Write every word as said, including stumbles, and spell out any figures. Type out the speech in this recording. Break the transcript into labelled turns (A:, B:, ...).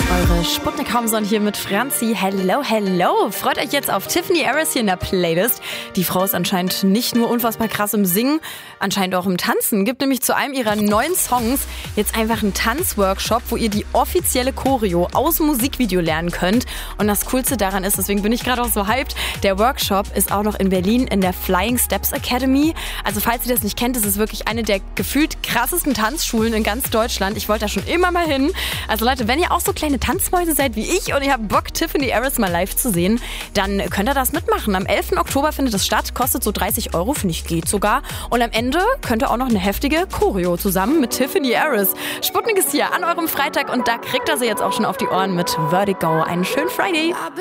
A: Eure Sputnik Homson hier mit Franzi. Hello, hello. Freut euch jetzt auf Tiffany Harris hier in der Playlist. Die Frau ist anscheinend nicht nur unfassbar krass im Singen, anscheinend auch im Tanzen. Gibt nämlich zu einem ihrer neuen Songs jetzt einfach einen Tanzworkshop, wo ihr die offizielle Choreo aus dem Musikvideo lernen könnt. Und das Coolste daran ist, deswegen bin ich gerade auch so hyped, der Workshop ist auch noch in Berlin in der Flying Steps Academy. Also falls ihr das nicht kennt, ist es wirklich eine der gefühlt krassesten Tanzschulen in ganz Deutschland. Ich wollte da schon immer mal hin. Also Leute, wenn ihr auch so kleine Tanzmäuse seid wie ich und ihr habt Bock, Tiffany Harris mal live zu sehen, dann könnt ihr das mitmachen. Am elften Oktober findet es statt, kostet so dreißig Euro, finde ich geht sogar. Und am Ende könnt ihr auch noch eine heftige Choreo zusammen mit Tiffany Harris. Sputnik ist hier an eurem Freitag und da kriegt ihr sie jetzt auch schon auf die Ohren mit Vertigo. Einen schönen Friday.